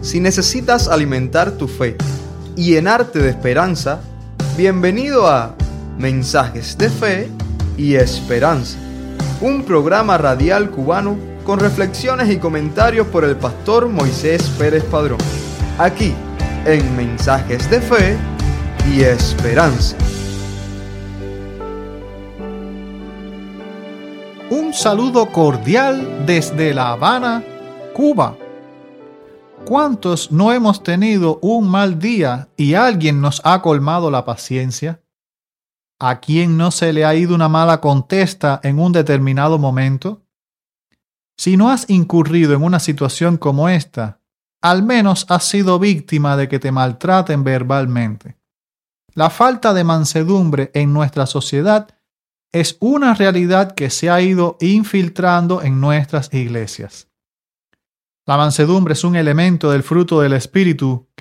Si necesitas alimentar tu fe y llenarte de esperanza, bienvenido a Mensajes de Fe y Esperanza, un programa radial cubano con reflexiones y comentarios por el pastor Moisés Pérez Padrón, aquí en Mensajes de Fe y Esperanza. Un saludo cordial desde La Habana, Cuba. ¿Cuántos no hemos tenido un mal día y alguien nos ha colmado la paciencia? ¿A quién no se le ha ido una mala contesta en un determinado momento? Si no has incurrido en una situación como esta, al menos has sido víctima de que te maltraten verbalmente. La falta de mansedumbre en nuestra sociedad es una realidad que se ha ido infiltrando en nuestras iglesias. La mansedumbre es un elemento del fruto del Espíritu